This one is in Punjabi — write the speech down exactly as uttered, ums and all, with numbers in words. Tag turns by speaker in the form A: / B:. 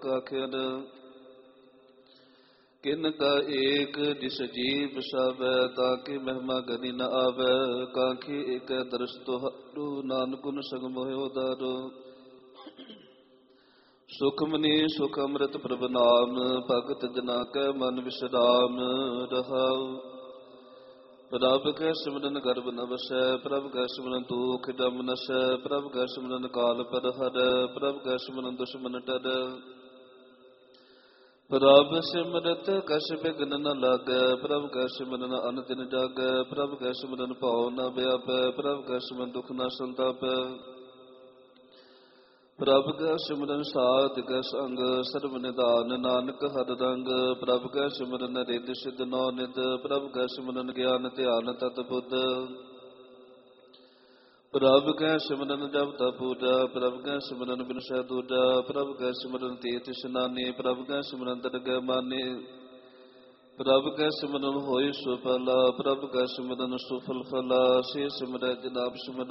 A: ਕਾ ਖਿਰ। ਕਿਨ ਕਾ ਏਕ ਜਿਸ ਜੀਵ ਸਭੈ, ਤਾਕੇ ਮਹਿਮਾ ਗਨੀ ਨ ਆਵੈ। ਕਾਂਖੀ ਏਕੈ ਦਰਸ ਤੁਹਾਰੂ, ਨਾਨਕ ਗੁਣ ਸੰਗ ਮੋਹਿ ਉਧਾਰੂ। ਸੁਖਮਨੀ ਸੁਖ ਅੰਮ੍ਰਿਤ ਪ੍ਰਭ ਨਾਮ, ਭਗਤ ਜਨਾ ਕੈ ਮਨ ਵਿਸਰਾਮ ਰਹਾਉ। ਪ੍ਰਭ ਕੈ ਸਿਮਰਨ ਗਰਭ ਨ ਵਸੈ, ਪ੍ਰਭ ਕੈ ਸਿਮਰਨ ਤੂਖ ਜਮ ਨਸੈ। ਪ੍ਰਭ ਕੈ ਸਿਮਰਨ ਕਾਲ ਪਰ ਹਰੈ, ਪ੍ਰਭ ਕੈ ਸਿਮਰਨ ਦੁਸ਼ਮਨ ਟਰੈ। ਪ੍ਰਭ ਸਿਮਰਤ ਕਛ ਬਿਘਨ ਨ ਲਾਗੈ, ਪ੍ਰਭ ਕੈ ਸਿਮਰਨ ਅਨ ਦਿਨ ਜਾਗੈ। ਪ੍ਰਭ ਕੈ ਸਿਮਰਨ ਭਉ ਨ ਵਿਆਪੈ, ਪ੍ਰਭ ਕੈ ਸਿਮਰਨ ਦੁਖ ਨ ਸੰਤਾਪੈ। ਪ੍ਰਭ ਕੈ ਸਿਮਰਨ ਸਾਧ ਕੈ ਸੰਗ, ਸਰਬ ਨਿਧਾਨ ਨਾਨਕ ਹਰਿ ਰੰਗ। ਪ੍ਰਭ ਕੈ ਸਿਮਰਨ ਰਿੱਧ ਸਿੱਧ ਨੌ ਨਿਧ, ਪ੍ਰਭ ਕੈ ਸਿਮਰਨ ਗਿਆਨ ਧਿਆਨ ਤਤ ਬੁੱਧ। ਪ੍ਰਭ ਕੈ ਸਿਮਰਨ ਜਪ ਤਪ ਪੂਜਾ, ਪ੍ਰਭ ਕੈ ਸਿਮਰਨ ਬਿਨਸੈ ਦੂਜਾ। ਪ੍ਰਭ ਕੈ ਸਿਮਰਨ ਤੀਰਥ ਇਸ਼ਨਾਨੀ, ਪ੍ਰਭ ਕੈ ਸਿਮਰਨ ਦਰਗਹਿ ਮਾਨੀ। ਪ੍ਰਭ ਕੈ ਸਿਮਰਨ ਹੋਇ ਸੁਫਲਾ, ਪ੍ਰਭ ਕੈ ਸਿਮਰਨ ਸੁਫਲ ਫਲਾ। ਸੇ ਸਿਮਰੈ ਜਨਾਬ ਸਿਮਰਨ